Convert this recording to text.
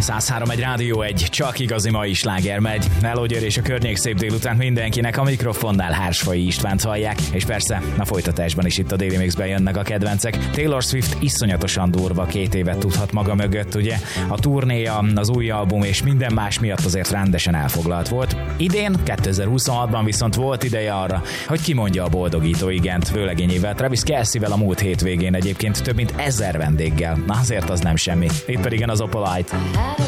103 egy Rádió 1, csak igazi mai sláger megy. Meló Győr és a környék szép délután mindenkinek, a mikrofonnál Hársfai Istvánt hallják, és persze a folytatásban is itt a Daily Mixben jönnek a kedvencek. Taylor Swift iszonyatosan durva 2 évet tudhat maga mögött, ugye? A turnéja, az új album és minden más miatt azért rendesen elfoglalt volt. Idén, 2026-ban viszont volt ideje arra, hogy kimondja a boldogító igent vőlegényével, Travis Kelce-vel a múlt hétvégén egyébként több mint 1000 vendéggel. Na azért az nem semmi. Itt pedig az Opalite.